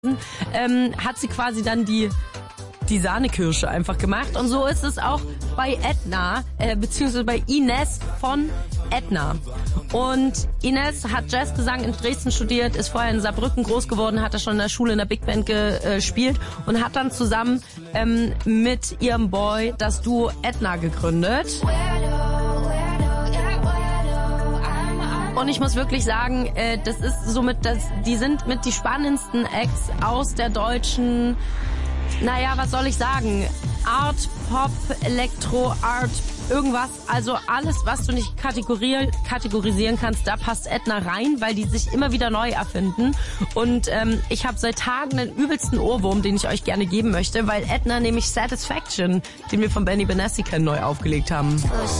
hat sie quasi dann die Sahnekirsche einfach gemacht. Und so ist es auch bei Edna, beziehungsweise bei Ines von Edna. Und Ines hat Jazzgesang in Dresden studiert, ist vorher in Saarbrücken groß geworden, hat da schon in der Schule in der Big Band gespielt und hat dann zusammen mit ihrem Boy das Duo Edna gegründet. Und ich muss wirklich sagen, das ist somit, die sind mit die spannendsten Acts aus der deutschen, naja, was soll ich sagen, Art, Pop, Elektro, Art, irgendwas, also alles, was du nicht kategorisieren kannst, da passt Edna rein, weil die sich immer wieder neu erfinden. Und ich habe seit Tagen den übelsten Ohrwurm, den ich euch gerne geben möchte, weil Edna nämlich Satisfaction, den wir von Benny Benassi kennen, neu aufgelegt haben.